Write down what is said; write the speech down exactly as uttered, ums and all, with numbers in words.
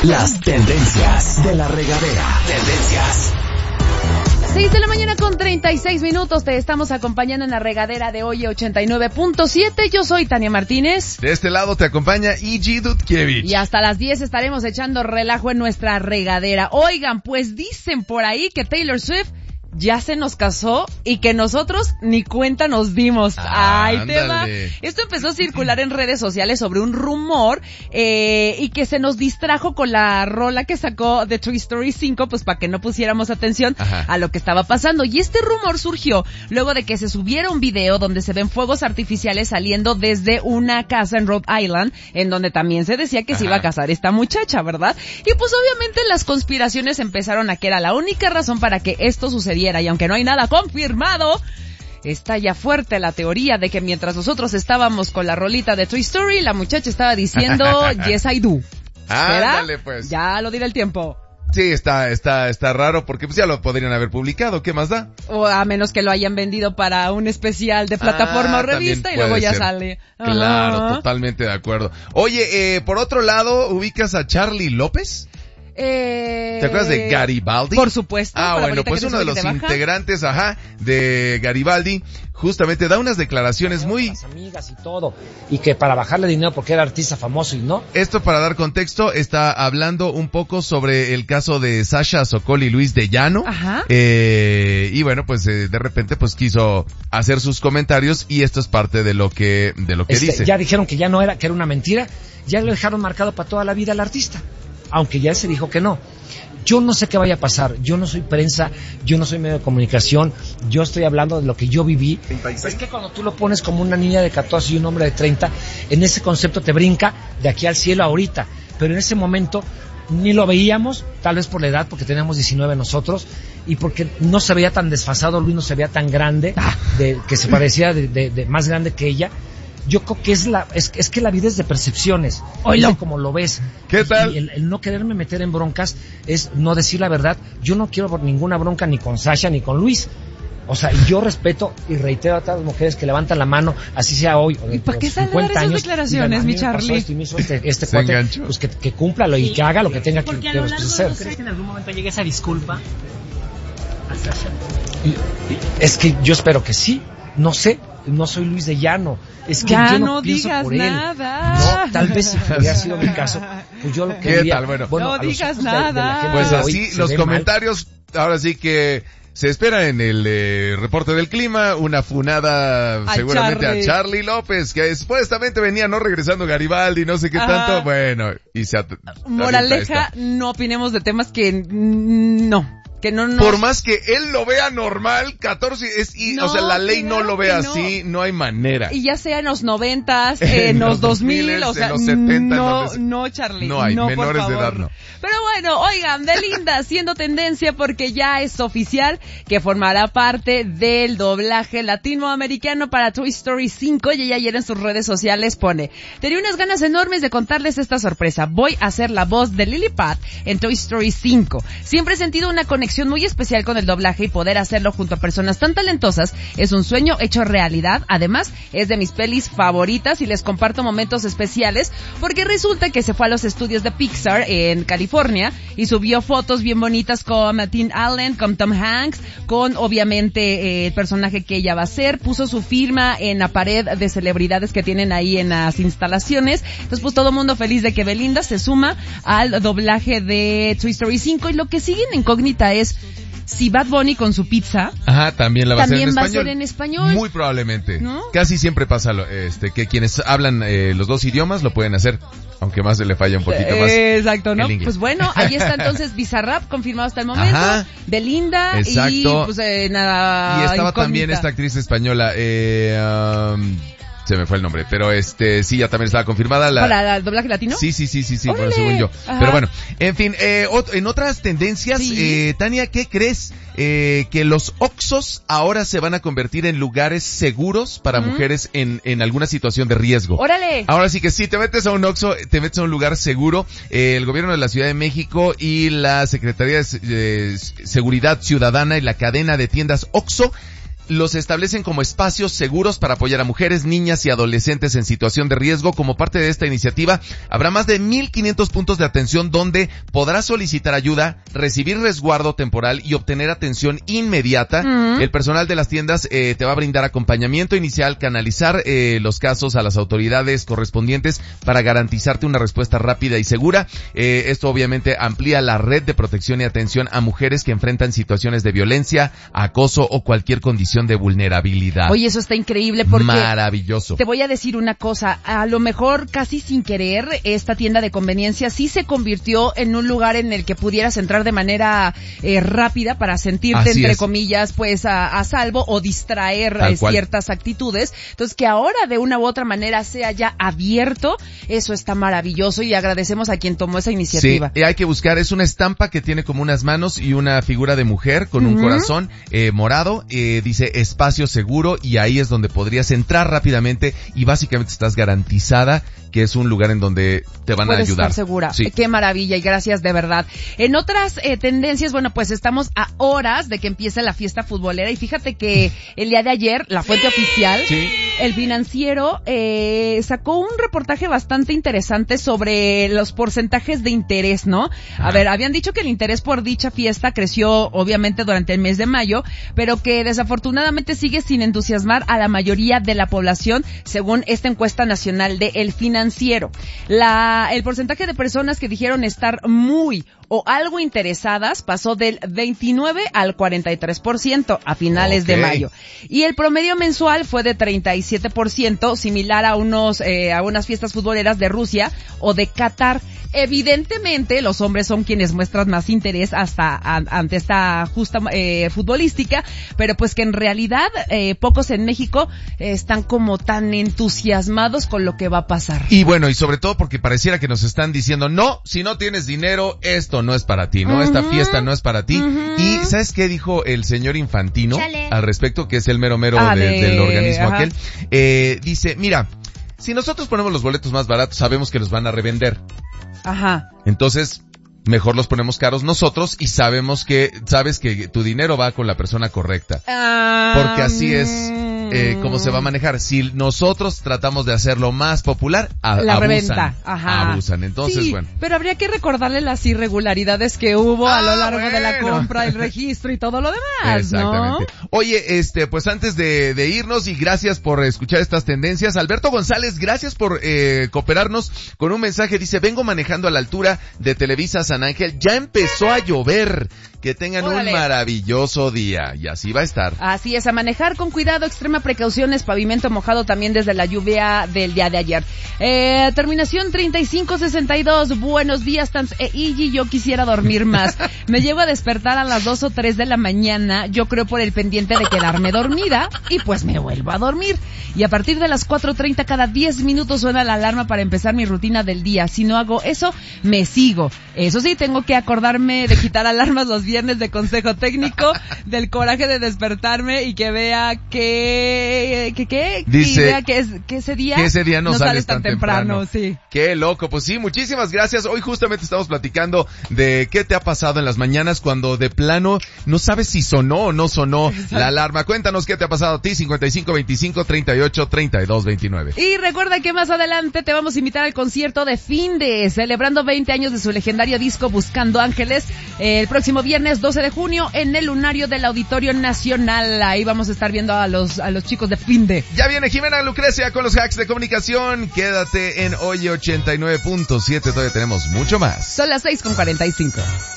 Las tendencias de la regadera. Tendencias. seis de la mañana con treinta y seis minutos. Te estamos acompañando en la regadera de hoy ochenta y nueve punto siete. Yo soy Tania Martínez. De este lado te acompaña E G Dudkiewicz. Y hasta las diez estaremos echando relajo en nuestra regadera. Oigan, pues dicen por ahí que Taylor Swift ya se nos casó y que nosotros ni cuenta nos dimos. Ah, Ay, te va. ándale. Esto empezó a circular en redes sociales sobre un rumor eh, y que se nos distrajo con la rola que sacó de Toy Story cinco, pues para que no pusiéramos atención Ajá. a lo que estaba pasando. Y este rumor surgió luego de que se subiera un video donde se ven fuegos artificiales saliendo desde una casa en Rhode Island, en donde también se decía que Ajá. se iba a casar esta muchacha, ¿verdad? Y pues obviamente las conspiraciones empezaron a que era la única razón para que esto sucediera. Y aunque no hay nada confirmado, está ya fuerte la teoría de que mientras nosotros estábamos con la rolita de Toy Story, la muchacha estaba diciendo yes I do. ¿Será? Ándale, pues. Ya lo dirá el tiempo. Sí, está, está, está raro porque pues ya lo podrían haber publicado. ¿Qué más da? O a menos que lo hayan vendido para un especial de plataforma Ah, o revista también y luego puede ya ser. sale. Claro, Ajá. totalmente de acuerdo. Oye, eh, por otro lado, ¿ubicas a Charlie López? Eh... ¿Te acuerdas de Garibaldi? Por supuesto. Ah, con la bueno, bolita pues que te uno de sube y los te baja. integrantes, ajá, de Garibaldi, justamente da unas declaraciones muy... Las amigas y todo, y que para bajarle dinero porque era artista famoso y no. Esto para dar contexto, está hablando un poco sobre el caso de Sasha Sokol y Luis de Llano. Ajá. Eh, y bueno, pues eh, de repente pues quiso hacer sus comentarios y esto es parte de lo que, de lo que Este, dice. ya dijeron que ya no era, que era una mentira, ya lo dejaron marcado para toda la vida al artista, aunque ya se dijo que no. Yo no sé qué vaya a pasar, yo no soy prensa, yo no soy medio de comunicación, yo estoy hablando de lo que yo viví. Es que cuando tú lo pones como una niña de catorce y un hombre de treinta, en ese concepto te brinca de aquí al cielo ahorita, pero en ese momento ni lo veíamos, tal vez por la edad, porque teníamos diecinueve nosotros, y porque no se veía tan desfasado, Luis no se veía tan grande, de, que se parecía de, de, de más grande que ella. Yo creo que es la es, es que la vida es de percepciones, Oilo. es de como lo ves. ¿Qué tal? Y el, el no quererme meter en broncas es no decir la verdad. Yo no quiero ninguna bronca ni con Sasha ni con Luis. O sea, y yo respeto y reitero a todas las mujeres que levantan la mano, así sea hoy o ¿Y para qué sale a dar esas declaraciones, mi Charlie? Esto y me hizo este, este Se cuate, enganchó. pues que, que cúmplalo y que haga lo que tenga que, Porque a que lo pues, largo hacer. de ¿crees que en algún momento llegue esa disculpa a Sasha? Y- y- Es que yo espero que sí. No sé, no soy Luis de Llano. Es que Ya yo no, no pienso digas por él. nada. No, tal vez si hubiera sido mi caso, pues yo lo que ¿Qué diría, tal? Bueno. No a los digas ojos de- de la nada. gente Pues de así, hoy se los ve mal. comentarios, ahora sí que se espera en el eh, reporte del clima, una funada Al seguramente Charlie. a Charlie López, que supuestamente venía no regresando Garibaldi, no sé qué Ajá. tanto, bueno, y se at- Moraleja, avienta no opinemos de temas que mm, no, que no esta. nos... Por más que él lo vea normal, catorce es, y, No, o sea, la ley no claro lo ve que no. así, no hay manera. Y ya sea en los noventas, En en los los dos mil, dos miles, o sea, en los setenta, no, donde se- no, Charlie, No hay, por menores de favor. edad no. Pero bueno, oigan, Belinda siendo tendencia porque ya es oficial que formará parte del doblaje latinoamericano para Toy Story cinco, y ella ayer en sus redes sociales pone: tenía unas ganas enormes de contarles esta sorpresa, voy a ser la voz de Lily Pat en Toy Story cinco. Siempre he sentido una conexión muy especial con el doblaje y poder hacerlo junto a personas tan talentosas es un sueño hecho realidad. Además, es de mis pelis favoritas y les comparto momentos especiales porque resulta que se fue a los estudios de Pixar en California y subió fotos bien bonitas con Tim Allen, con Tom Hanks, con obviamente eh, el personaje que ella va a ser. Puso su firma en la pared de celebridades que tienen ahí en las instalaciones. Entonces, pues todo el mundo feliz de que Belinda se suma al doblaje de Toy Story cinco, y lo que sigue en incógnita es si Bad Bunny con su pizza Ajá, también la va también a va a hacer ser en en español. español. Muy probablemente. ¿No? Casi siempre pasa lo, este, que quienes hablan eh, los dos idiomas lo pueden hacer, aunque más se le falla un poquito más. Exacto, ¿no? el inglés. Pues bueno, ahí está entonces Bizarrap confirmado hasta el momento, Ajá. Belinda Exacto. y pues eh, nada. Y estaba incógnita. también esta actriz española, eh, um, se me fue el nombre, pero este, sí, ya también estaba confirmada la... ¿Para el doblaje latino? Sí, sí, sí, sí, sí, bueno, ¡Órale! según yo. Ajá. Pero bueno, en fin, eh, ot- en otras tendencias, Sí. eh, Tania, ¿qué crees? Eh, que los Oxxos ahora se van a convertir en lugares seguros para Ujú. mujeres en, en alguna situación de riesgo. ¡Órale! Ahora sí que si te metes a un Oxxo, te metes a un lugar seguro. Eh, el gobierno de la Ciudad de México y la Secretaría de eh, Seguridad Ciudadana y la cadena de tiendas Oxxo los establecen como espacios seguros para apoyar a mujeres, niñas y adolescentes en situación de riesgo. Como parte de esta iniciativa, habrá más de mil quinientos puntos de atención donde podrás solicitar ayuda, recibir resguardo temporal y obtener atención inmediata. Uh-huh. El personal de las tiendas eh, te va a brindar acompañamiento inicial, canalizar eh, los casos a las autoridades correspondientes para garantizarte una respuesta rápida y segura. Eh, esto obviamente amplía la red de protección y atención a mujeres que enfrentan situaciones de violencia, acoso o cualquier condición de vulnerabilidad. Oye, eso está increíble porque... Maravilloso. Te voy a decir una cosa, a lo mejor casi sin querer, esta tienda de conveniencia sí se convirtió en un lugar en el que pudieras entrar de manera eh, rápida para sentirte, Así entre es. comillas, pues a, a salvo o distraer eh, ciertas actitudes. Entonces, que ahora de una u otra manera sea ya abierto, eso está maravilloso y agradecemos a quien tomó esa iniciativa. Sí, hay que buscar, es una estampa que tiene como unas manos y una figura de mujer con uh-huh. un corazón eh, morado, eh, dice espacio seguro, y ahí es donde podrías entrar rápidamente y básicamente estás garantizada que es un lugar en donde te van Puedes a ayudar. Estar segura. Sí. Qué maravilla y gracias de verdad. En otras eh, tendencias, bueno, pues estamos a horas de que empiece la fiesta futbolera y fíjate que el día de ayer, la fuente oficial, sí. El Financiero, eh, sacó un reportaje bastante interesante sobre los porcentajes de interés, ¿no? A ah. ver, habían dicho que el interés por dicha fiesta creció obviamente durante el mes de mayo, pero que desafortunadamente sigue sin entusiasmar a la mayoría de la población, según esta encuesta nacional de El Financiero. La, el porcentaje de personas que dijeron estar muy o algo interesadas pasó del veintinueve al cuarenta y tres por ciento a finales okay. de mayo. Y el promedio mensual fue de treinta y siete por ciento, similar a unos, eh, a unas fiestas futboleras de Rusia o de Qatar. Evidentemente, los hombres son quienes muestran más interés hasta a, ante esta justa eh, futbolística, pero pues que en realidad eh, pocos en México eh, están como tan entusiasmados con lo que va a pasar. Y bueno, y sobre todo porque pareciera que nos están diciendo, no, si no tienes dinero, esto no es para ti, ¿no? Uh-huh. Esta fiesta no es para ti. Uh-huh. Y ¿sabes qué dijo el señor Infantino Chale. al respecto? Que es el mero mero ah, de, de... del organismo Ajá. aquel. Eh, dice, mira, si nosotros ponemos los boletos más baratos, sabemos que los van a revender. Ajá. Entonces, mejor los ponemos caros nosotros y sabemos que, sabes que tu dinero va con la persona correcta. Um... Porque así es eh, como se va a manejar. Si nosotros tratamos de hacerlo más popular, a, la abusan. Reventa. Ajá. Abusan. Entonces, sí, bueno. Pero habría que recordarle las irregularidades que hubo ah, a lo largo bueno. de la compra, el registro y todo lo demás, Exactamente. ¿no? Oye, este, pues antes de, de irnos y gracias por escuchar estas tendencias, Alberto González, gracias por eh, cooperarnos con un mensaje. Dice, vengo manejando a la altura de Televisa San Ángel, ya empezó a llover. Que tengan Órale. un maravilloso día y así va a estar. Así es, a manejar con cuidado, extrema precauciones, pavimento mojado también desde la lluvia del día de ayer. Eh, terminación treinta y cinco sesenta y dos, buenos días, Tans e Iggy, yo quisiera dormir más. Me llevo a despertar a las dos o tres de la mañana, yo creo por el pendiente de quedarme dormida y pues me vuelvo a dormir. Y a partir de las cuatro treinta cada diez minutos suena la alarma para empezar mi rutina del día. Si no hago eso, me sigo. Eso sí, tengo que acordarme de quitar alarmas los viernes de consejo técnico, del coraje de despertarme y que vea que, que, que, Dice, y vea que, es, que ese día, que ese día no, no sales, sales tan, tan temprano. temprano. Sí. Qué loco, pues sí, muchísimas gracias. Hoy justamente estamos platicando de qué te ha pasado en las mañanas cuando de plano no sabes si sonó o no sonó Exacto. la alarma. Cuéntanos qué te ha pasado a ti, cincuenta y cinco veinticinco treinta y ocho treinta y dos veintinueve. Y recuerda que más adelante te vamos a invitar al concierto de Finde, celebrando veinte años de su legendario disco Buscando Ángeles, el próximo viernes doce de junio en el lunario del Auditorio Nacional. Ahí vamos a estar viendo a los a los chicos de Finde. Ya viene Jimena Lucrecia con los hacks de comunicación. Quédate en Oye ochenta y nueve punto siete, todavía tenemos mucho más. Son las seis con cuarenta y cinco.